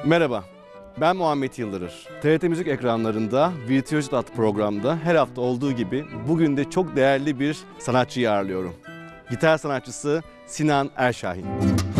Merhaba, ben Muhammed Yıldırır. TRT Müzik ekranlarında Virtüözit adlı programda her hafta olduğu gibi bugün de çok değerli bir sanatçıyı ağırlıyorum. Gitar sanatçısı Sinan Erşahin.